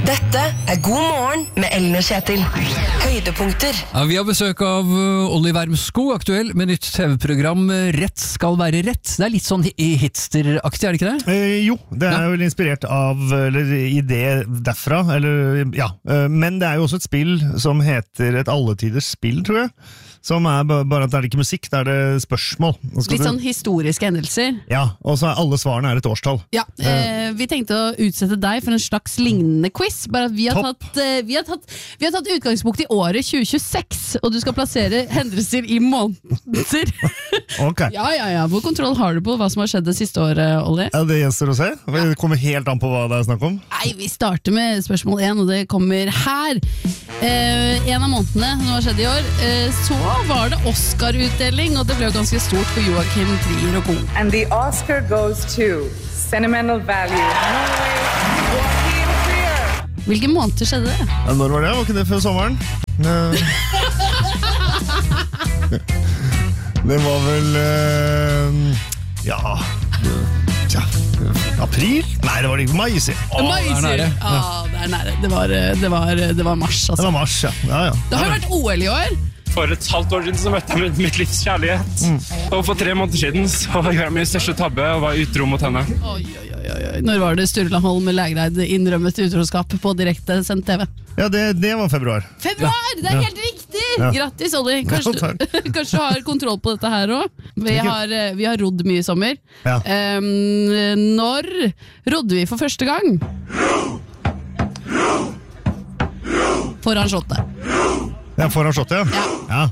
Dette God morgen med Ellen og Kjetil. Høydepunkter. Ja, vi har besøk av Olli Wermskog, aktuell med nytt TV-program Rett skal være rett. Det litt sånn hitsteraktig, det ikke det? Jo, det vel inspirert av idé derfra, men det jo også et spill som heter et alletiders spill, tror jeg. Som bare at det ikke musikk, det det spørsmål. Litt sånn historiske hendelser. Ja, og så alle svarene et årstall. Ja, vi tenkte å utsette deg for en slags lignende quiz, bare at vi har tatt utgangspunkt i året 2026, og du skal plassere hendelser i måneder. Ok. Ja. Hvor kontroll har du på hva som har skjedd det siste året, Olli? Ja, det gjenstår å se. Det kommer helt an på hva det snakk om. Nei, vi starter med spørsmål 1, og det kommer her. En av månedene som har skjedd i år, så var det Oscar-utdeling, og det ble jo ganske stort for Joachim Trier og co. And the Oscar goes to Sentimental Value, Norway, Joachim Trier. Hvilke måneder skjedde det? Ja, når var det? Var ikke det før sommeren? Det var vel april? Nei, det var ikke mai, sier mai, sier du? Det nære. Det var mars, altså. Det var mars, ja. Det har vært OL i år. For et halvt år siden så møtte jeg mitt livs kjærlighet. Og for 3 måneder siden så gjorde jeg min største tabbe og var utro mot henne. Oi. Når var det Sturla Holm Lægreid innrømmet utroskap på direkte sendt TV? Ja, det var februar. Februar, det helt riktig! Ja. Grattis, Olli. Kanskje du har kontroll på dette her også? Vi har rodd mye i sommer. Ja. Når rodde vi for første gang? Foran shottet. Ja, foran shottet, ja.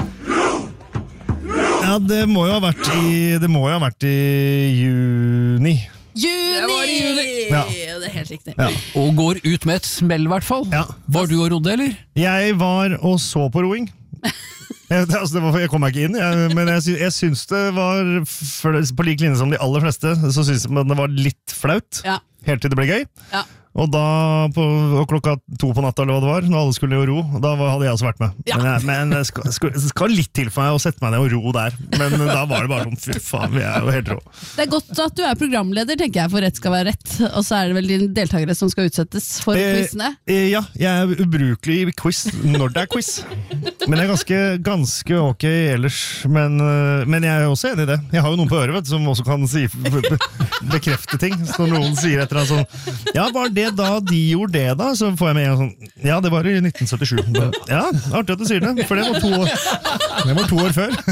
Ja, det må jo ha vært i juni. Det var i juni! Ja. Det helt riktig. Ja. Og går ut med et smell, i hvert fall. Ja. Var du og rodde, eller? Jeg var og så på roing. Jeg kom meg ikke inn, men jeg syns det var, på lik linje som de aller fleste, så syns jeg det var litt flaut, helt til det ble gøy. Ja. Og da, klokka 2 på natta, eller hva det var, når alle skulle jo ro, da hadde jeg også vært med. Ja. Men det skal litt til for meg å sette meg ned og ro der. Men da var det bare sånn, fy faen, vi jo helt rå. Det godt at du programleder, tenker jeg, for Rett skal være rett. Og så det vel dine deltakere som skal utsettes for quizene? Ja, jeg ubrukelig i quiz når det quiz. Men jeg ganske ok ellers. Men jeg også enig i det. Jeg har jo noen på øret, vet du, som også kan bekrefte ting. Så når noen sier etter en sånn, ja, var det da de gjorde det da, så får jeg med en sånn, ja, det var i 1977. Ja, artig at du sier det, for det var 2 år før.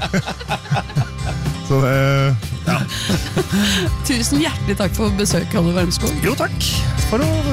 Så ja. Tusen hjertelig takk for besøket, Olli Wermskog. Jo, takk for å